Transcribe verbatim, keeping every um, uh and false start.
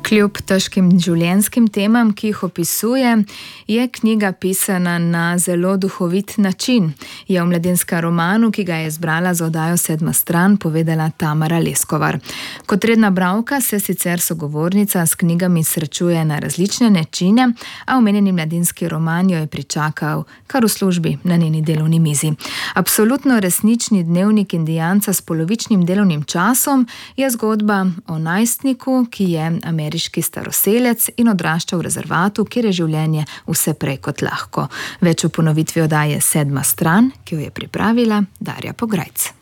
Kljub težkim življenjskim temam, ki jih opisuje, je knjiga pisana na zelo duhovit način. Je v mladinskem romanu, ki ga je izbrala za oddajo Sedma stran, povedala Tamara Leskovar. Kot redna bralka se sicer sogovornica s knjigami srečuje na različne načine, a omenjeni mladinski roman jo je pričakal kar v službi na njeni delovni mizi. Absolutno resnični dnevnik indijanca s polovičnim delovnim časom je zgodba o najstniku, ki je ameriški staroselec in odrašča v rezervatu, kjer je življenje vse prej kot lahko. Več v ponovitvi oddaje Sedma stran, ki jo je pripravila Darja Pograjc.